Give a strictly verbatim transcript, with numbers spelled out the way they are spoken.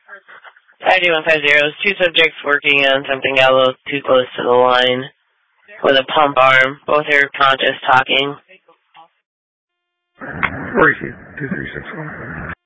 five two one five zero, two subjects working on something got a little too close to the line with a pump arm. Both are conscious talking. Where is he? two three six one.